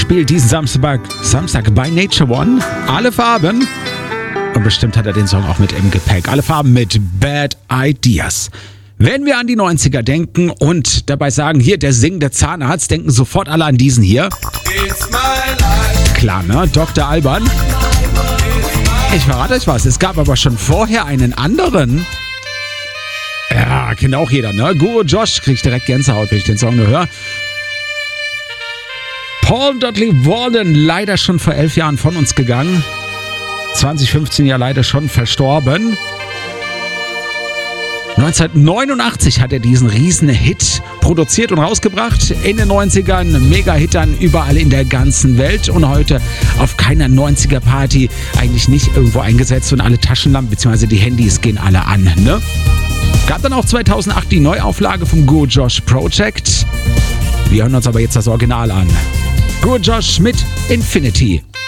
spielt diesen Samstag bei Nature One. Alle Farben. Und bestimmt hat er den Song auch mit im Gepäck. Alle Farben mit Bad Ideas. Wenn wir an die 90er denken und dabei sagen, hier der singende Zahnarzt, denken sofort alle an diesen hier. Klar, ne? Dr. Alban. Ich verrate euch was, es gab aber schon vorher einen anderen. Ja, kennt auch jeder, ne? Guru Josh, krieg ich direkt Gänsehaut, wenn ich den Song nur höre. Paul Dudley Walden, leider schon vor 11 Jahren von uns gegangen. 2015 ja leider schon verstorben. 1989 hat er diesen riesen Hit produziert und rausgebracht. In den 90ern Mega-Hittern überall in der ganzen Welt und heute auf keiner 90er-Party eigentlich nicht irgendwo eingesetzt und alle Taschenlampen bzw. die Handys gehen alle an, ne? Gab dann auch 2008 die Neuauflage vom Guru Josh Project. Wir hören uns aber jetzt das Original an. Guru Josh mit Infinity.